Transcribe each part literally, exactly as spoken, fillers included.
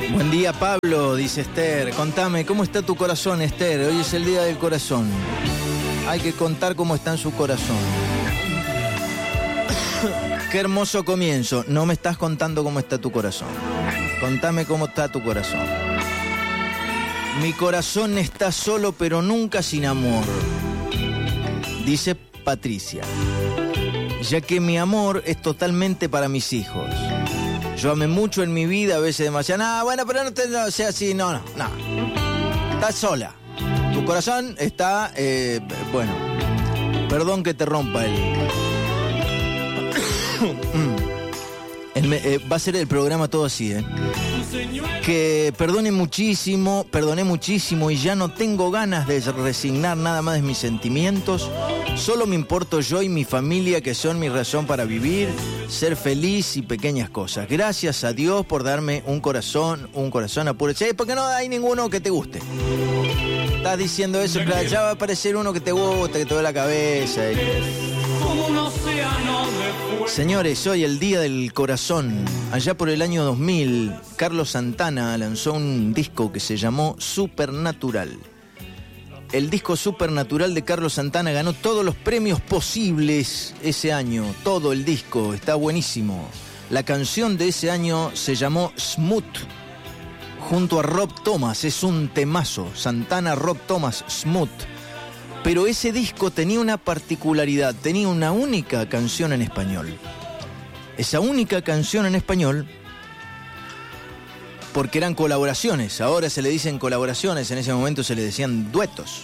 Buen día, Pablo, dice Esther. Contame, ¿cómo está tu corazón, Esther? Hoy es el día del corazón. Hay que contar cómo está en su corazón. Qué hermoso comienzo. No me estás contando cómo está tu corazón. Contame cómo está tu corazón. Mi corazón está solo, pero nunca sin amor, dice Patricia, ya que mi amor es totalmente para mis hijos. Yo amé mucho en mi vida, a veces demasiado. No, bueno, pero no te no, sea así, no, no, no. Estás sola. Tu corazón está, eh, bueno, perdón que te rompa el... el eh, va a ser el programa todo así, ¿eh? Que perdone muchísimo, perdoné muchísimo y ya no tengo ganas de resignar nada más de mis sentimientos. Solo me importo yo y mi familia, que son mi razón para vivir, ser feliz y pequeñas cosas. Gracias a Dios por darme un corazón, un corazón apuro. Sí, porque no hay ninguno que te guste. Estás diciendo eso, pero ya va a aparecer uno que te guste, que te dé la cabeza. Y... Señores, hoy el Día del Corazón. Allá por el año dos mil, Carlos Santana lanzó un disco que se llamó Supernatural. El disco Supernatural de Carlos Santana ganó todos los premios posibles ese año. Todo el disco, está buenísimo. La canción de ese año se llamó Smooth, junto a Rob Thomas. Es un temazo. Santana, Rob Thomas, Smooth. Pero ese disco tenía una particularidad, tenía una única canción en español. Esa única canción en español, porque eran colaboraciones, ahora se le dicen colaboraciones, en ese momento se le decían duetos.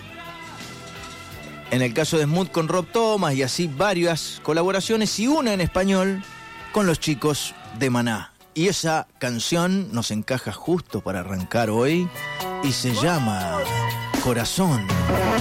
En el caso de Smooth con Rob Thomas y así varias colaboraciones y una en español con los chicos de Maná. Y esa canción nos encaja justo para arrancar hoy y se llama Corazón.